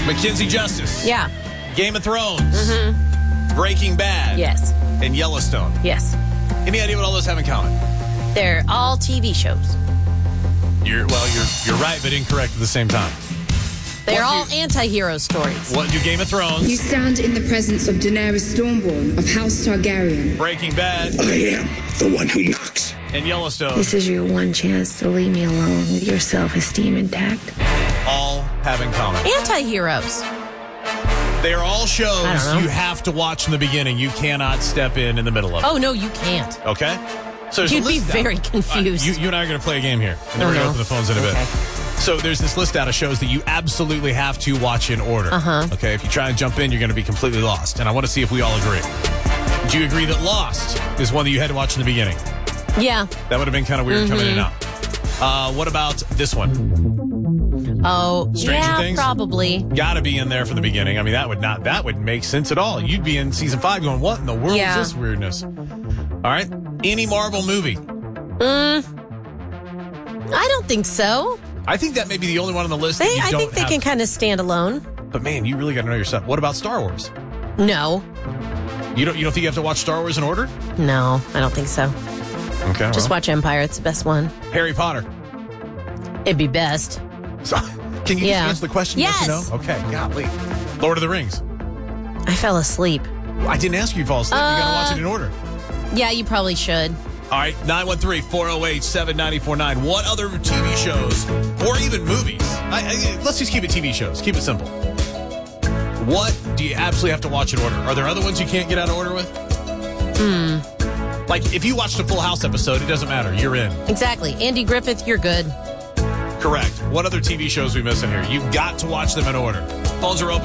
Mackenzie Justice. Yeah. Game of Thrones. Breaking Bad. Yes. And Yellowstone. Yes. Any idea what all those have in common? They're all TV shows. You're right, but incorrect at the same time. They're all anti-hero stories. What do Game of Thrones? You stand in the presence of Daenerys Stormborn of House Targaryen. Breaking Bad. I am the one who knocks. And Yellowstone. This is your one chance to leave me alone with your self-esteem intact. All have in common. Anti-heroes. They are all shows I don't know. you have to watch in the beginning. You cannot step in the middle of it. Oh, no, you can't. Okay? So there's a You'd be list out. very confused. You and I are going to play a game here. And then we're going to open the phones in a bit. Okay. So there's this list out of shows that you absolutely have to watch in order. Okay? If you try and jump in, you're going to be completely lost. And I want to see if we all agree. Do you agree that Lost is one that you had to watch in the beginning? Yeah. That would have been kind of weird coming in and out. What about this one? Oh, Stranger Things? probably. Got to be in there from the beginning. I mean, that would make sense at all. You'd be in season 5 going, what in the world is this weirdness? All right. Any Marvel movie? I don't think so. I think that may be the only one on the list that you I don't think they have. can kind of stand alone. But man, you really got to know your stuff. What about Star Wars? No. You don't think you have to watch Star Wars in order? No, I don't think so. Okay. Just watch Empire. It's the best one. Harry Potter. It'd be best. So, can you just answer the question? Yes. Yes or no? Okay. Golly. Lord of the Rings. I fell asleep. I didn't ask you to fall asleep. You got to watch it in order. Yeah, you probably should. All right, 913-408-7949. What other TV shows or even movies? Let's just keep it TV shows. Keep it simple. What do you absolutely have to watch in order? Are there other ones you can't get out of order with? Like, if you watched a Full House episode, it doesn't matter. You're in. Exactly. Andy Griffith, you're good. Correct. What other TV shows we missing here? You've got to watch them in order. Phones are open.